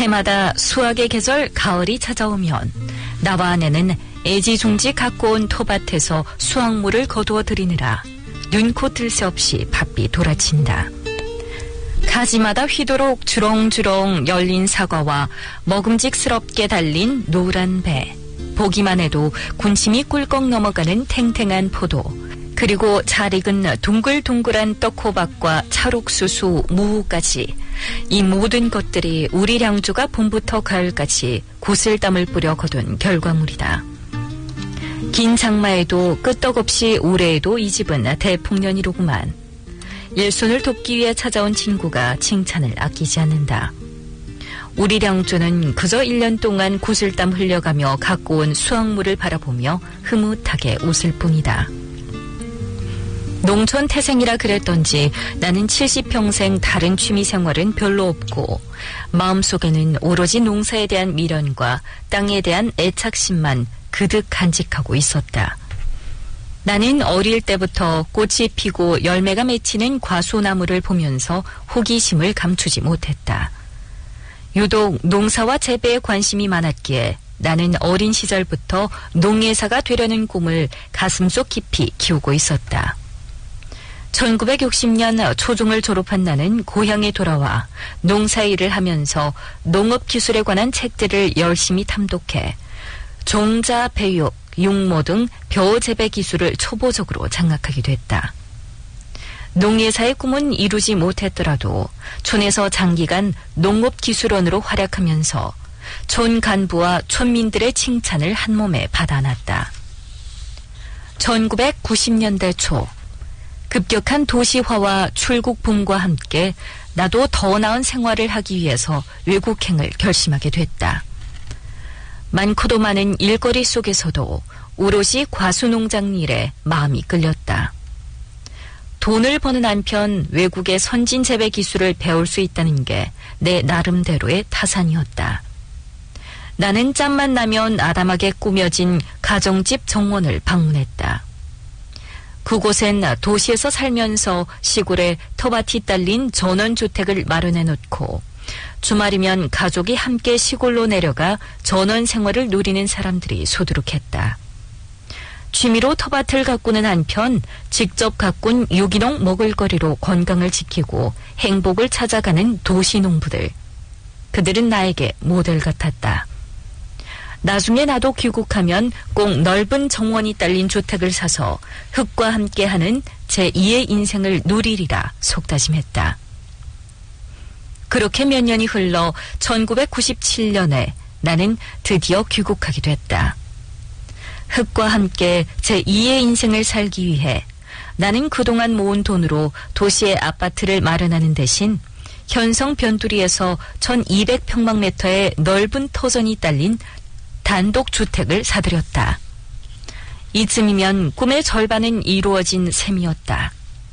해마다 수확의 계절 가을이 찾아오면 나와 아내는 애지중지 갖고 온 텃밭에서 수확물을 거두어 들이느라 눈코 뜰 새 없이 바삐 돌아친다. 가지마다 휘도록 주렁주렁 열린 사과와 먹음직스럽게 달린 노란 배, 보기만 해도 군침이 꿀꺽 넘어가는 탱탱한 포도, 그리고 잘 익은 둥글둥글한 떡호박과 찰옥수수, 무까지 이 모든 것들이 우리 량주가 봄부터 가을까지 구슬땀을 뿌려 거둔 결과물이다. 긴 장마에도 끄떡없이 올해에도 이 집은 대풍년이로구만. 일손을 돕기 위해 찾아온 친구가 칭찬을 아끼지 않는다. 우리 량주는 그저 1년 동안 구슬땀 흘려가며 갖고 온 수확물을 바라보며 흐뭇하게 웃을 뿐이다. 농촌 태생이라 그랬던지 나는 70평생 다른 취미 생활은 별로 없고 마음속에는 오로지 농사에 대한 미련과 땅에 대한 애착심만 그득 간직하고 있었다. 나는 어릴 때부터 꽃이 피고 열매가 맺히는 과수나무를 보면서 호기심을 감추지 못했다. 유독 농사와 재배에 관심이 많았기에 나는 어린 시절부터 농예사가 되려는 꿈을 가슴속 깊이 키우고 있었다. 1960년 초중을 졸업한 나는 고향에 돌아와 농사일을 하면서 농업기술에 관한 책들을 열심히 탐독해 종자, 배육, 육모 등 벼재배 기술을 초보적으로 장악하게 됐다. 농예사의 꿈은 이루지 못했더라도 촌에서 장기간 농업기술원으로 활약하면서 촌 간부와 촌민들의 칭찬을 한몸에 받아놨다. 1990년대 초 급격한 도시화와 출국 붐과 함께 나도 더 나은 생활을 하기 위해서 외국행을 결심하게 됐다. 많고도 많은 일거리 속에서도 오롯이 과수농장 일에 마음이 끌렸다. 돈을 버는 한편 외국의 선진 재배 기술을 배울 수 있다는 게 내 나름대로의 타산이었다. 나는 짬만 나면 아담하게 꾸며진 가정집 정원을 방문했다. 그곳엔 도시에서 살면서 시골에 텃밭이 딸린 전원주택을 마련해 놓고 주말이면 가족이 함께 시골로 내려가 전원 생활을 누리는 사람들이 소두룩했다. 취미로 텃밭을 가꾸는 한편 직접 가꾼 유기농 먹을거리로 건강을 지키고 행복을 찾아가는 도시 농부들. 그들은 나에게 모델 같았다. 나중에 나도 귀국하면 꼭 넓은 정원이 딸린 주택을 사서 흙과 함께하는 제2의 인생을 누리리라 속다짐했다. 그렇게 몇 년이 흘러 1997년에 나는 드디어 귀국하게 됐다. 흙과 함께 제2의 인생을 살기 위해 나는 그동안 모은 돈으로 도시의 아파트를 마련하는 대신 현성 변두리에서 1200평방미터의 넓은 터전이 딸린 단독주택을 사들였다. 이쯤이면 꿈의 절반은 이루어진 셈이었다.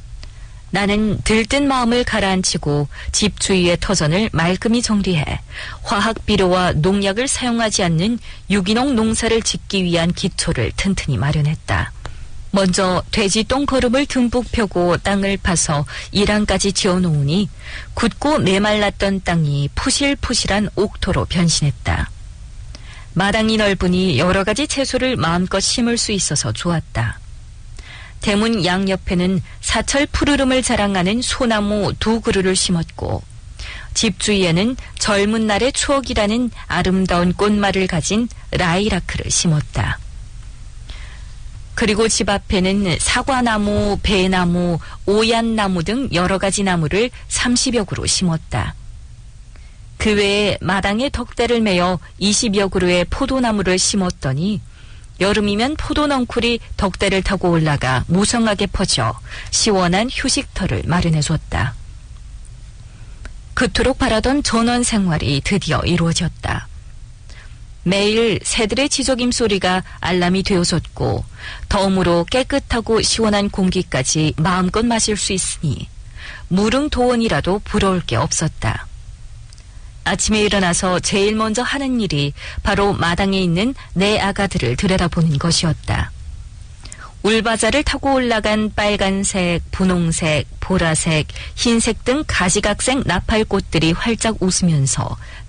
나는 들뜬 마음을 가라앉히고 집 주위의 터전을 말끔히 정리해 화학비료와 농약을 사용하지 않는 유기농 농사를 짓기 위한 기초를 튼튼히 마련했다. 먼저 돼지똥 거름을 듬뿍 펴고 땅을 파서 이랑까지 지어놓으니 굳고 메말랐던 땅이 푸실푸실한 옥토로 변신했다. 마당이 넓으니 여러 가지 채소를 마음껏 심을 수 있어서 좋았다. 대문 양옆에는 사철 푸르름을 자랑하는 소나무 2그루를 심었고 집 주위에는 젊은 날의 추억이라는 아름다운 꽃말을 가진 라이라크를 심었다. 그리고 집 앞에는 사과나무, 배나무, 오얏나무 등 여러 가지 나무를 30여 그루 심었다. 그 외에 마당에 덕대를 메어 20여 그루의 포도나무를 심었더니 여름이면 포도 넝쿨이 덕대를 타고 올라가 무성하게 퍼져 시원한 휴식터를 마련해줬다. 그토록 바라던 전원 생활이 드디어 이루어졌다. 매일 새들의 지저귐 소리가 알람이 되어줬고 덤으로 깨끗하고 시원한 공기까지 마음껏 마실 수 있으니 무릉도원이라도 부러울 게 없었다. 아침에 일어나서 제일 먼저 하는 일이 바로 마당에 있는 내 아가들을 들여다보는 것이었다. 울바자를 타고 올라간 빨간색, 분홍색, 보라색, 흰색 등 가지각색 나팔꽃들이 활짝 웃으면서